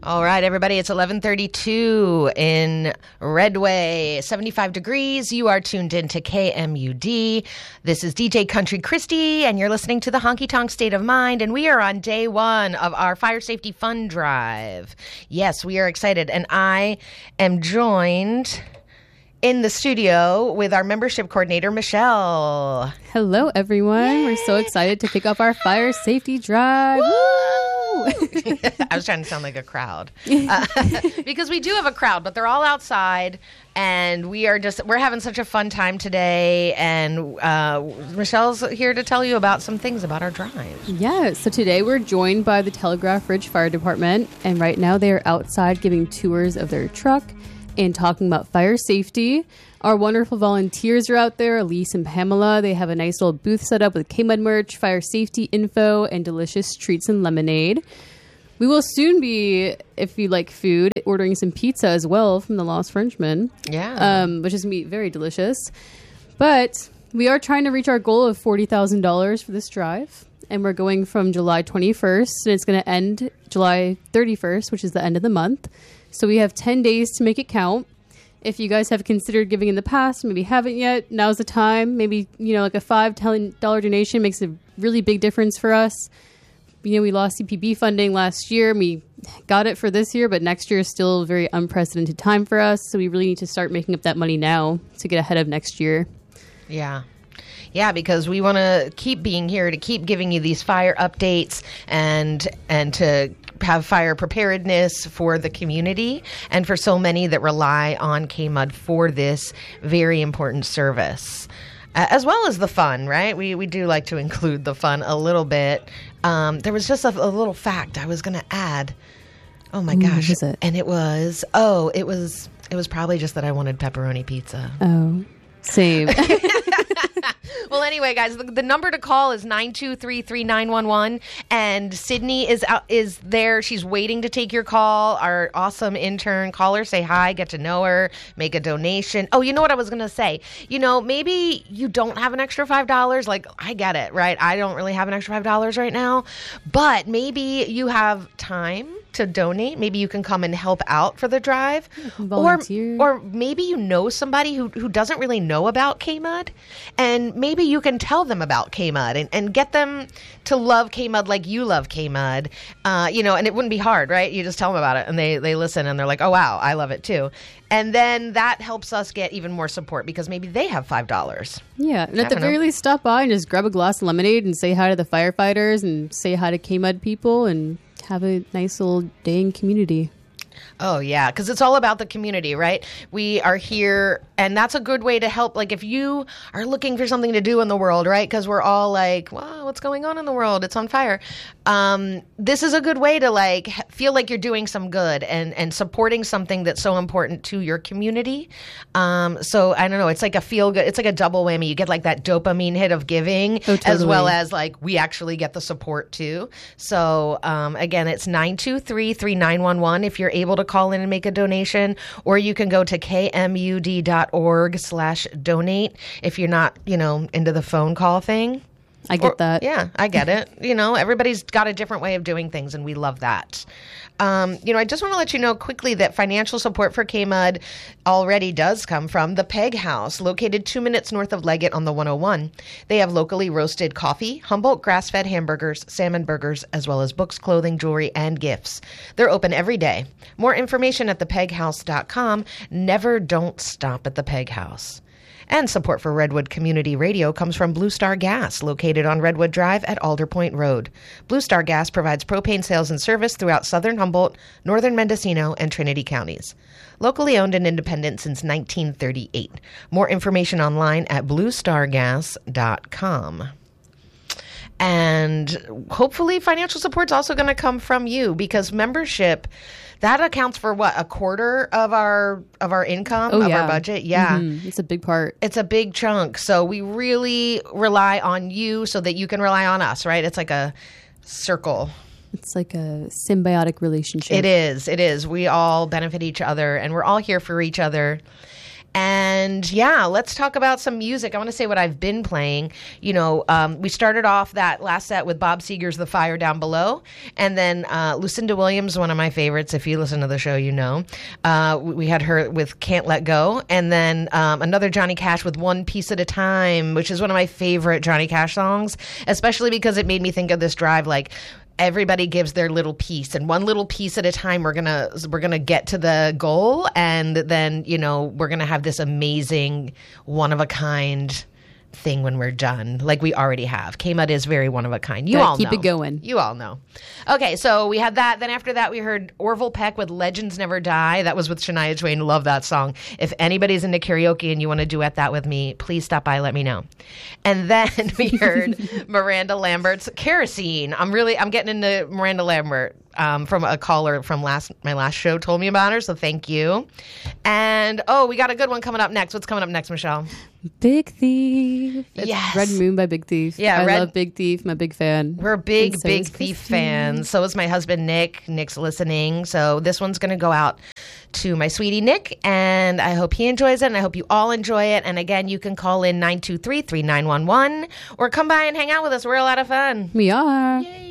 All right, everybody, it's 11:32 in Redway, 75 degrees. You are tuned in to KMUD. This is DJ Country Christy, and you're listening to the Honky Tonk State of Mind, and we are on day one of our Fire Safety Fund Drive. Yes, we are excited, and I am joined in the studio with our membership coordinator, Michelle. Hello, everyone. Yay! We're so excited to kick off our Fire Safety Drive. Woo! I was trying to sound like a crowd because we do have a crowd, but they're all outside, and we're having such a fun time today. And Michelle's here to tell you about some things about our drive. Yeah, so today we're joined by the Telegraph Ridge Fire Department, and right now they are outside giving tours of their truck and talking about fire safety. Our wonderful volunteers are out there, Elise and Pamela. They have a nice little booth set up with KMUD merch, fire safety info, and delicious treats and lemonade. We will soon be, if you like food, ordering some pizza as well from the Lost Frenchman. Yeah. Which is meat, very delicious. But we are trying to reach our goal of $40,000 for this drive. And we're going from July 21st, and it's going to end July 31st, which is the end of the month. So we have 10 days to make it count. If you guys have considered giving in the past, maybe haven't yet, now's the time. Maybe, like a $5, $10 donation makes a really big difference for us. We lost CPB funding last year, and we got it for this year, but next year is still a very unprecedented time for us. So we really need to start making up that money now to get ahead of next year. Yeah. Yeah, because we want to keep being here to keep giving you these fire updates and to have fire preparedness for the community and for so many that rely on KMUD for this very important service. As well as the fun, right? We do like to include the fun a little bit. There was just a little fact I was going to add. Oh my gosh. What was it? And it was probably just that I wanted pepperoni pizza. Oh, same. Well, anyway, guys, the number to call is 923-3911, and Sydney is there. She's waiting to take your call. Our awesome intern. Call her, say hi, get to know her, make a donation. Oh, you know what I was going to say? Maybe you don't have an extra $5. Like, I get it, right? I don't really have an extra $5 right now, but maybe you have time to donate. Maybe you can come and help out for the drive. Volunteer. Or maybe you know somebody who doesn't really know about KMUD, and maybe you can tell them about KMUD and get them to love KMUD like you love KMUD. And it wouldn't be hard, right? You just tell them about it, and they listen, and they're like, oh, wow, I love it too. And then that helps us get even more support because maybe they have $5. Yeah, and at the very least, stop by and just grab a glass of lemonade and say hi to the firefighters and say hi to KMUD people and have a nice little day in community. Oh, yeah, because it's all about the community, right? We are here, and that's a good way to help. Like, if you are looking for something to do in the world, right? Because we're all like, wow, what's going on in the world? It's on fire. This is a good way to, feel like you're doing some good and supporting something that's so important to your community. So, I don't know. It's like a feel-good. It's like a double whammy. You get, that dopamine hit of giving, as well as, we actually get the support, too. So, again, it's 923-3911 if you're able to call in and make a donation, or you can go to kmud.org/donate if you're not, into the phone call thing. I get that. Yeah, I get it. Everybody's got a different way of doing things, and we love that. I just want to let you know quickly that financial support for KMUD already does come from the Peg House, located 2 minutes north of Leggett on the 101. They have locally roasted coffee, Humboldt grass-fed hamburgers, salmon burgers, as well as books, clothing, jewelry, and gifts. They're open every day. More information at thepeghouse.com. Never don't stop at the Peg House. And support for Redwood Community Radio comes from Blue Star Gas, located on Redwood Drive at Alder Point Road. Blue Star Gas provides propane sales and service throughout southern Humboldt, northern Mendocino, and Trinity counties. Locally owned and independent since 1938. More information online at bluestargas.com. And hopefully financial support's also going to come from you, because membership, that accounts for a quarter of our income, our budget. Yeah. Mm-hmm. It's a big part. It's a big chunk. So we really rely on you so that you can rely on us, right? It's like a circle. It's like a symbiotic relationship. It is. We all benefit each other, and we're all here for each other. And yeah, let's talk about some music. I want to say what I've been playing. You know, we started off that last set with Bob Seger's The Fire Down Below. And then Lucinda Williams, one of my favorites. If you listen to the show, you know. We had her with Can't Let Go. And then another Johnny Cash with One Piece at a Time, which is one of my favorite Johnny Cash songs, especially because it made me think of this drive like, everybody gives their little piece, and one little piece at a time we're gonna get to the goal, and then, you know, we're gonna have this amazing one of a kind thing when we're done, like we already have. K-Mud is very one of a kind. You all keep know. it going. You all know. Okay, so we had that. Then after that, we heard Orville Peck with Legends Never Die. That was with Shania Twain. Love that song. If anybody's into karaoke and you want to duet that with me, please stop by. Let me know. And then we heard Miranda Lambert's Kerosene. I'm getting into Miranda Lambert. From a caller from my last show told me about her, so thank you. And we got a good one coming up next. What's coming up next, Michelle? Big Thief. It's Yes. Red Moon by Big Thief. Yeah, I love Big Thief. I'm a big fan. We're big, And so big is Thief Christine. fans. So is my husband, Nick. Nick's listening. So this one's going to go out to my sweetie, Nick, and I hope he enjoys it, and I hope you all enjoy it. And again, you can call in 923-3911 or come by and hang out with us. We're a lot of fun. We are. Yay.